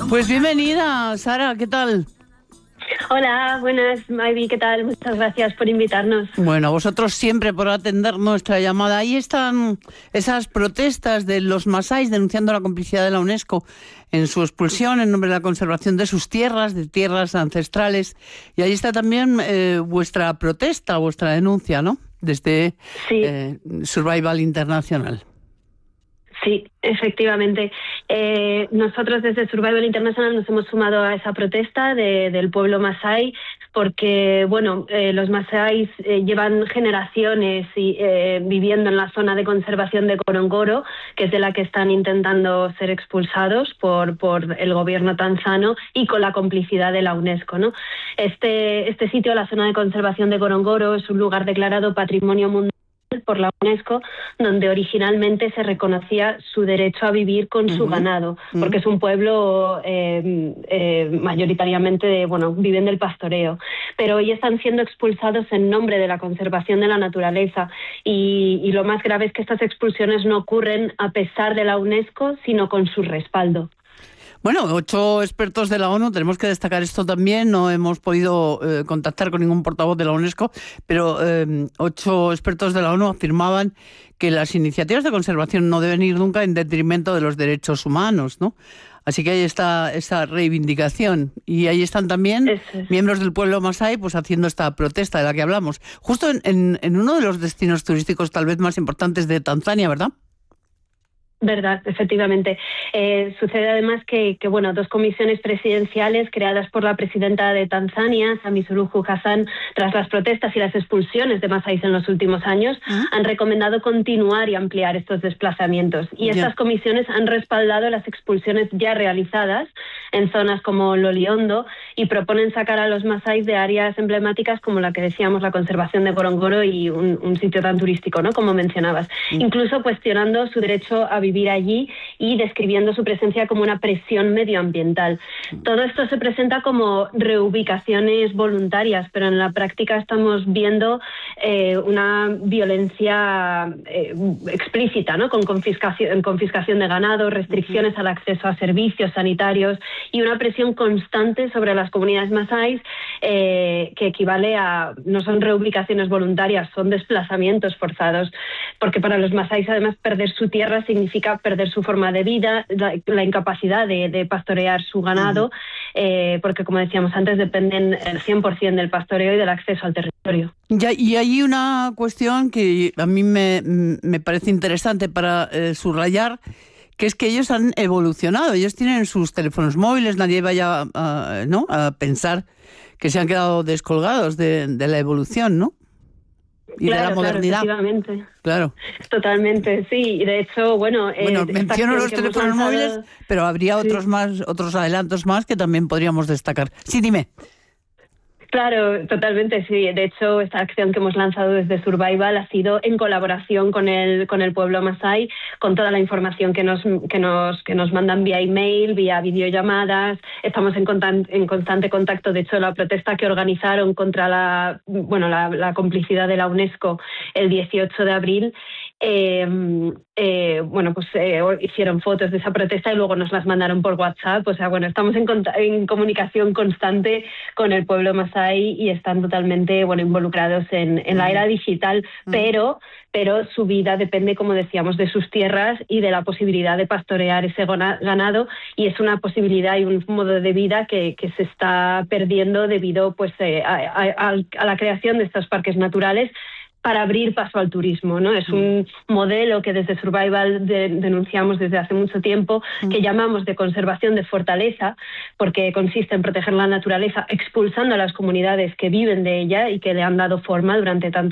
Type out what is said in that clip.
Pues bienvenida, Sara, ¿qué tal? Hola, buenas, Maybi, ¿qué tal? Muchas gracias por invitarnos. Bueno, a vosotros siempre por atender nuestra llamada. Ahí están esas protestas de los masáis denunciando la complicidad de la UNESCO en su expulsión en nombre de la conservación de sus tierras, de tierras ancestrales. Y ahí está también vuestra protesta, vuestra denuncia, ¿no? Desde Survival International. Sí, efectivamente. Nosotros desde Survival International nos hemos sumado a esa protesta del pueblo masái porque, bueno, los masáis llevan generaciones viviendo en la zona de conservación de Ngorongoro, que es de la que están intentando ser expulsados por el gobierno tanzano y con la complicidad de la UNESCO, ¿no? Este sitio, la zona de conservación de Ngorongoro, es un lugar declarado Patrimonio Mundial por la UNESCO, donde originalmente se reconocía su derecho a vivir con su ganado, porque es un pueblo mayoritariamente, viven del pastoreo, pero hoy están siendo expulsados en nombre de la conservación de la naturaleza y lo más grave es que estas expulsiones no ocurren a pesar de la UNESCO, sino con su respaldo. Bueno, 8 expertos de la ONU, tenemos que destacar esto también, no hemos podido contactar con ningún portavoz de la UNESCO, pero 8 expertos de la ONU afirmaban que las iniciativas de conservación no deben ir nunca en detrimento de los derechos humanos, ¿no? Así que ahí está esa reivindicación. Y ahí están también miembros del pueblo masái pues haciendo esta protesta de la que hablamos. Justo en uno de los destinos turísticos tal vez más importantes de Tanzania, ¿verdad? Verdad, efectivamente. Sucede además que 2 comisiones presidenciales creadas por la presidenta de Tanzania, Samia Suluhu Hassan, tras las protestas y las expulsiones de masáis en los últimos años, han recomendado continuar y ampliar estos desplazamientos. Y estas comisiones han respaldado las expulsiones ya realizadas en zonas como Loliondo y proponen sacar a los masáis de áreas emblemáticas como la que decíamos, la conservación de Ngorongoro y un sitio tan turístico, ¿no? Como mencionabas. Incluso cuestionando su derecho a vivir allí y describiendo su presencia como una presión medioambiental. Todo esto se presenta como reubicaciones voluntarias, pero en la práctica estamos viendo una violencia explícita, ¿no? Con confiscación de ganado, restricciones al acceso a servicios sanitarios y una presión constante sobre las comunidades masáis que equivale a, no son reubicaciones voluntarias, son desplazamientos forzados, porque para los masáis además perder su tierra significa perder su forma de vida, la incapacidad de pastorear su ganado, porque como decíamos antes dependen el 100% del pastoreo y del acceso al territorio. Y hay una cuestión que a mí me parece interesante para subrayar, que es que ellos han evolucionado, ellos tienen sus teléfonos móviles, nadie vaya a pensar que se han quedado descolgados de la evolución, ¿no? Y de la modernidad. Efectivamente. Claro. Totalmente, sí. Y de hecho, menciono los teléfonos móviles, pero habría otros adelantos más que también podríamos destacar. Sí, dime. Claro, totalmente, sí. De hecho, esta acción que hemos lanzado desde Survival ha sido en colaboración con el pueblo masái, con toda la información que nos mandan vía email, vía videollamadas. Estamos en constante contacto. De hecho, la protesta que organizaron contra la complicidad de la UNESCO el 18 de abril, hicieron fotos de esa protesta y luego nos las mandaron por WhatsApp. O sea, estamos en comunicación constante con el pueblo masái y están totalmente involucrados en la era digital, pero su vida depende, como decíamos, de sus tierras y de la posibilidad de pastorear ese ganado, y es una posibilidad y un modo de vida que se está perdiendo debido a la creación de estos parques naturales para abrir paso al turismo, ¿no? Es un modelo que desde Survival denunciamos desde hace mucho tiempo, que llamamos de conservación de fortaleza, porque consiste en proteger la naturaleza expulsando a las comunidades que viven de ella y que le han dado forma durante tanto